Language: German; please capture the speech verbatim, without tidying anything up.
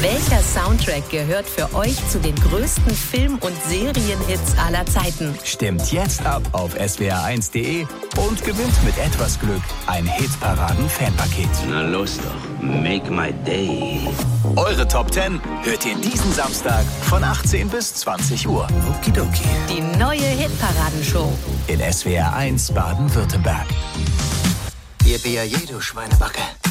Welcher Soundtrack gehört für euch zu den größten Film- und Serienhits aller Zeiten? Stimmt jetzt ab auf S W R eins punkt de und gewinnt mit etwas Glück ein Hitparaden-Fanpaket. Na los doch, make my day. Eure Top zehn hört ihr diesen Samstag von achtzehn bis zwanzig Uhr. Okidoki. Die neue Hitparadenshow In S W R eins Baden-Württemberg. Yippie, du Schweinebacke.